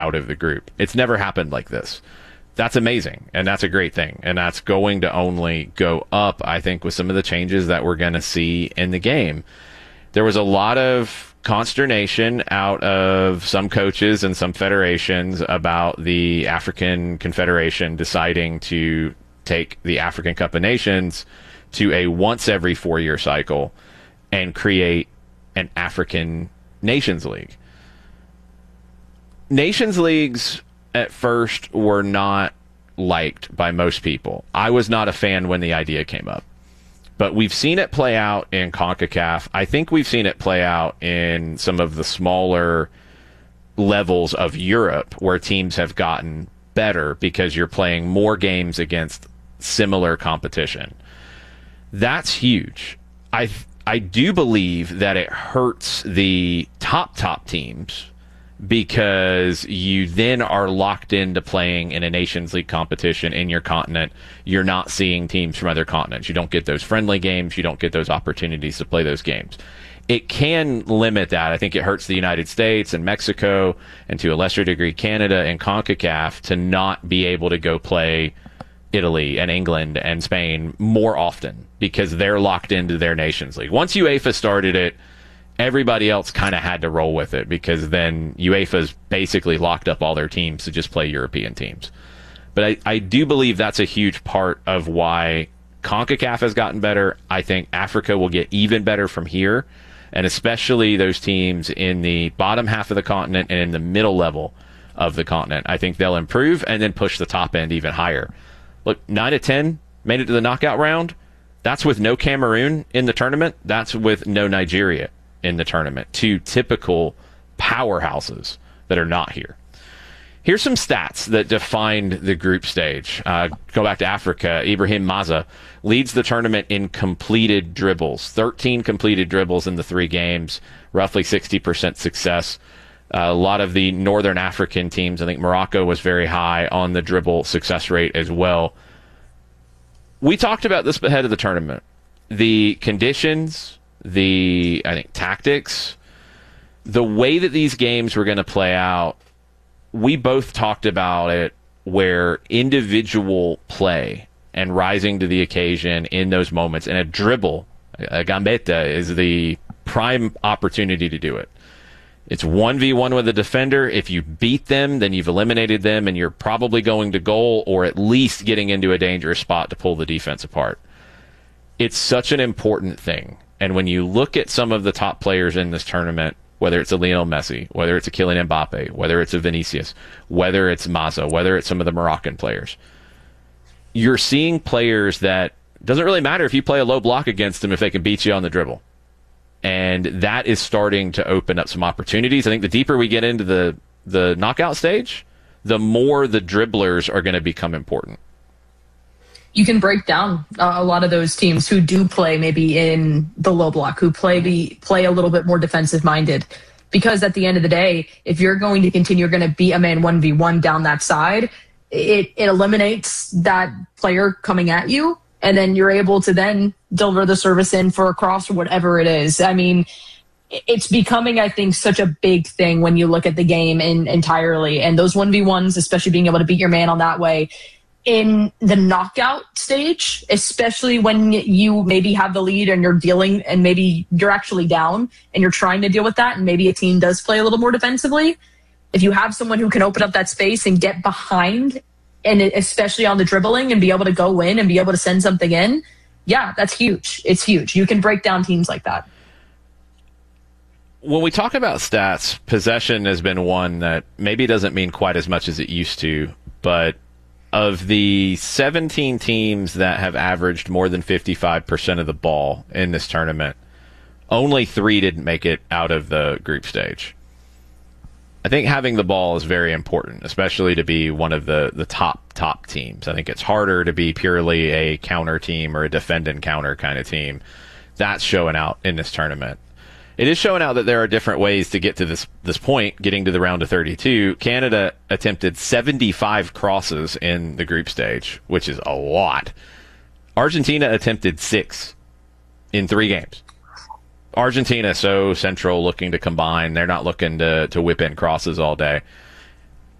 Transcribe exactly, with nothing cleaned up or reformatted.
out of the group. It's never happened like this. That's amazing, and that's a great thing, and that's going to only go up, I think, with some of the changes that we're going to see in the game. There was a lot of consternation out of some coaches and some federations about the African Confederation deciding to take the African Cup of Nations to a once every four-year cycle and create an African Nations League. Nations Leagues at first were not liked by most people. I was not a fan when the idea came up. But we've seen it play out in CONCACAF. I think we've seen it play out in some of the smaller levels of Europe where teams have gotten better because you're playing more games against similar competition. That's huge. I I do believe that it hurts the top, top teams because you then are locked into playing in a Nations League competition in your continent. You're not seeing teams from other continents. You don't get those friendly games. You don't get those opportunities to play those games. It can limit that. I think it hurts the United States and Mexico, and to a lesser degree Canada and CONCACAF, to not be able to go play Italy and England and Spain more often because they're locked into their Nations League. Once UEFA started it, everybody else kind of had to roll with it because then UEFA's basically locked up all their teams to just play European teams. But I, I do believe that's a huge part of why CONCACAF has gotten better. I think Africa will get even better from here, and especially those teams in the bottom half of the continent and in the middle level of the continent. I think they'll improve and then push the top end even higher. Look, nine to ten made it to the knockout round. That's with no Cameroon in the tournament. That's with no Nigeria in the tournament. Two typical powerhouses that are not here. Here's some stats that defined the group stage. Uh, go back to Africa. Ibrahim Maza leads the tournament in completed dribbles. thirteen completed dribbles in the three games, roughly sixty percent success. Uh, a lot of the Northern African teams, I think Morocco was very high on the dribble success rate as well. We talked about this ahead of the tournament. The conditions, the, I think, tactics, the way that these games were going to play out, we both talked about it where individual play and rising to the occasion in those moments, and a dribble, a gambetta, is the prime opportunity to do it. It's one v one with a defender. If you beat them, then you've eliminated them, and you're probably going to goal or at least getting into a dangerous spot to pull the defense apart. It's such an important thing. And when you look at some of the top players in this tournament, whether it's a Lionel Messi, whether it's a Kylian Mbappe, whether it's a Vinicius, whether it's Maza, whether it's some of the Moroccan players, you're seeing players that doesn't really matter if you play a low block against them if they can beat you on the dribble. And that is starting to open up some opportunities. I think the deeper we get into the, the knockout stage, the more the dribblers are going to become important. You can break down uh, a lot of those teams who do play maybe in the low block, who play the, play a little bit more defensive minded. Because at the end of the day, if you're going to continue, you're going to beat a man one v one down that side, it, it eliminates that player coming at you. And then you're able to then deliver the service in for a cross or whatever it is. I mean, it's becoming, I think, such a big thing when you look at the game in, entirely. And those one v ones, especially being able to beat your man on that way, in the knockout stage, especially when you maybe have the lead and you're dealing and maybe you're actually down and you're trying to deal with that, and maybe a team does play a little more defensively. If you have someone who can open up that space and get behind, and especially on the dribbling, and be able to go in and be able to send something in, yeah, that's huge. It's huge. You can break down teams like that. When we talk about stats, possession has been one that maybe doesn't mean quite as much as it used to, but of the seventeen teams that have averaged more than fifty-five percent of the ball in this tournament, only three didn't make it out of the group stage. I think having the ball is very important, especially to be one of the, the top, top teams. I think it's harder to be purely a counter team or a defend and counter kind of team. That's showing out in this tournament. It is showing out that there are different ways to get to this, this point, getting to the round of thirty-two. Canada attempted seventy-five crosses in the group stage, which is a lot. Argentina attempted six in three games. Argentina so central, looking to combine. They're not looking to, to whip in crosses all day.